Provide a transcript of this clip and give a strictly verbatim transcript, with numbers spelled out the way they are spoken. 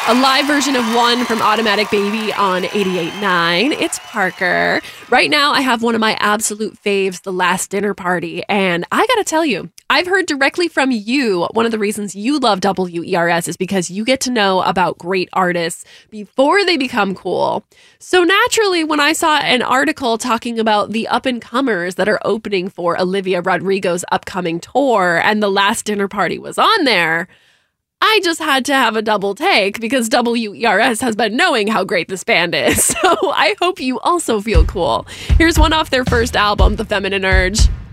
A live version of One from Automatic Baby on eighty-eight point nine. It's Parker. Right now, I have one of my absolute faves, The Last Dinner Party. And I gotta tell you, I've heard directly from you, one of the reasons you love W E R S is because you get to know about great artists before they become cool. So naturally, when I saw an article talking about the up-and-comers that are opening for Olivia Rodrigo's upcoming tour, and The Last Dinner Party was on there, I just had to have a double take because W E R S has been knowing how great this band is. So I hope you also feel cool. Here's one off their first album, The Feminine Urge.